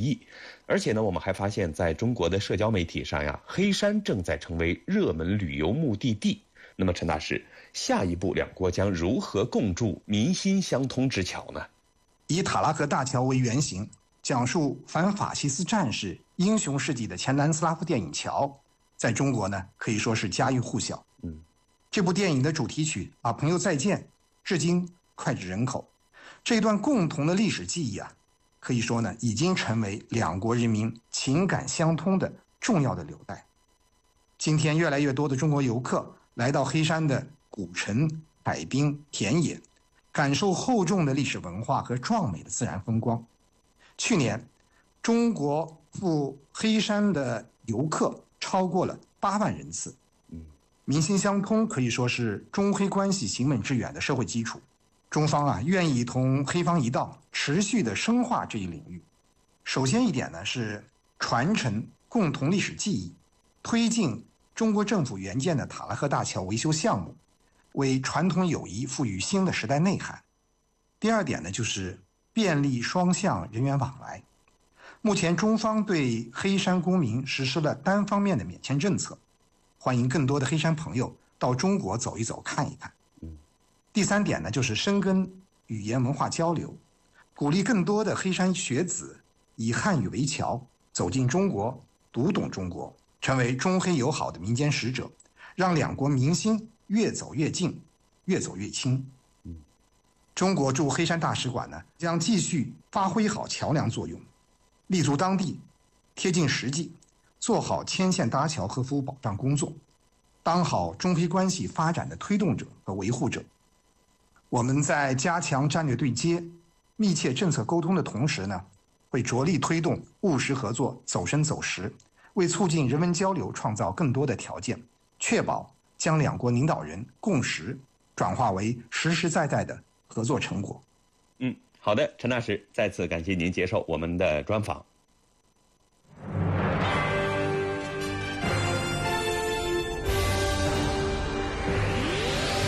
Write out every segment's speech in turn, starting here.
忆。而且呢，我们还发现在中国的社交媒体上呀，黑山正在成为热门旅游目的地。那么陈大师，下一步两国将如何共筑民心相通之桥呢？ 以塔拉赫大桥为原型，讲述反法西斯战士英雄事迹的前南斯拉夫电影《桥》，在中国呢可以说是家喻户晓。这部电影的主题曲《啊朋友再见》，至今脍炙人口。这段共同的历史记忆啊，可以说呢已经成为两国人民情感相通的重要的纽带。今天越来越多的中国游客来到黑山的古城、海滨、田野，感受厚重的历史文化和壮美的自然风光。去年，中国赴黑山的游客超过了8万人次。民心相通可以说是中黑关系行稳致远的社会基础。中方啊愿意同黑方一道持续的深化这一领域。首先一点呢是传承共同历史记忆，推进中国政府援建的塔拉赫大桥维修项目，为传统友谊赋予新的时代内涵。第二点呢就是便利双向人员往来。目前中方对黑山公民实施了单方面的免签政策，欢迎更多的黑山朋友到中国走一走看一看。第三点呢就是深耕语言文化交流，鼓励更多的黑山学子以汉语为桥，走进中国，读懂中国，成为中黑友好的民间使者，让两国民心越走越近，越走越亲。中国驻黑山大使馆呢将继续发挥好桥梁作用，立足当地，贴近实际，做好牵线搭桥和服务保障工作，当好中黑关系发展的推动者和维护者。我们在加强战略对接、密切政策沟通的同时呢，会着力推动务实合作走深走实，为促进人文交流创造更多的条件，确保将两国领导人共识转化为实实在在的合作成果。 好的，陈大师，再次感谢您接受我们的专访。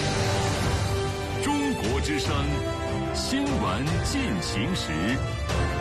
中国之声，新闻进行时。